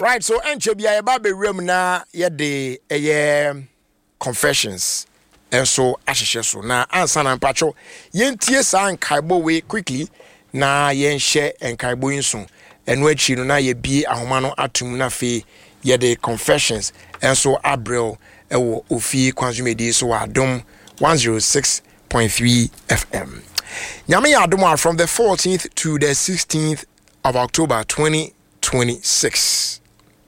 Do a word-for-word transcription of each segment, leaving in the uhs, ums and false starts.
Right, so enche bia eba be rem na ye de eye confessions and so ahihye so na ansa na mpacho yentie sa nkaibo we quickly na yen share nkaibo inso eno achi no na ye bi ahoma no atum na fe ye de confessions and so abrel ewo ofi kwanzumedi so adom one oh six point three F M. Nyame ya adom from the fourteenth to the sixteenth of October twenty twenty-six.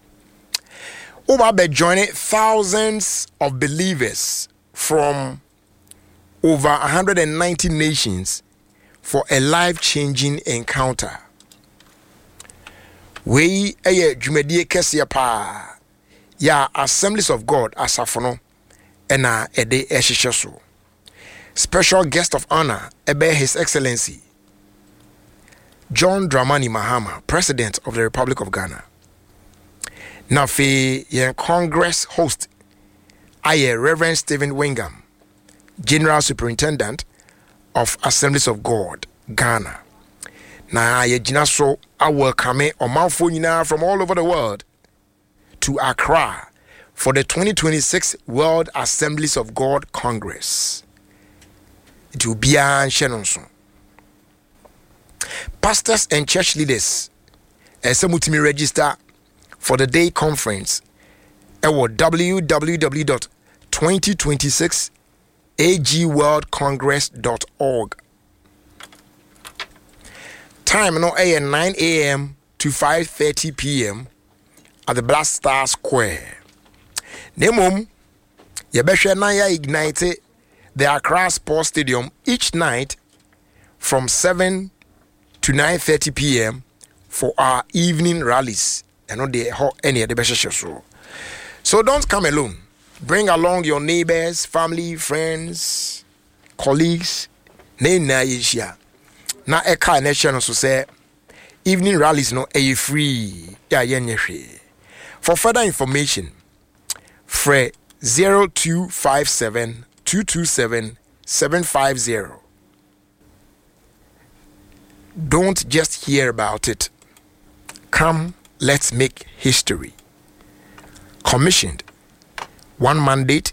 Oba joining thousands of believers from over one hundred ninety nations for a life-changing encounter. We eye jumedie kese pa ya Assemblies of God asafono ena ede ehihye so. Special guest of honor ebe His Excellency John Dramani Mahama, President of the Republic of Ghana. Now, fe yen Congress host, aye Reverend Stephen Wingham, General Superintendent of Assemblies of God, Ghana. Na ye jinaso a welcome omanfo nyina from all over the world to Accra for the twenty twenty-six World Assemblies of God Congress. It will be an shenonso. Pastors and church leaders, as a multi register for the day conference at w w w dot twenty twenty-six a g world congress dot org. Time no a nine a m to five thirty p m at the Black Star Square. Nemum, yebeshe na ya ignite the Accra Sports Stadium each night from seven to nine thirty p m for our evening rallies. And not the hot any of the best show. So don't come alone. Bring along your neighbors, family, friends, colleagues. Ne na yishia. Na eka nation so say evening rallies no a free. Ya yenye. For further information, fre zero two five seven two two seven seven five zero. Don't just hear about it. Come, let's make history. Commissioned, one mandate,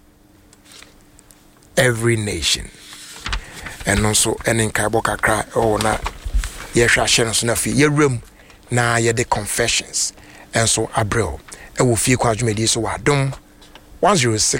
every nation. And also, and in Kaiboka cry, oh, na, yesha shenos na fi, ye room, na ye de confessions. And so, Abril, e wo fi kwa jumedi so wa dum, one oh six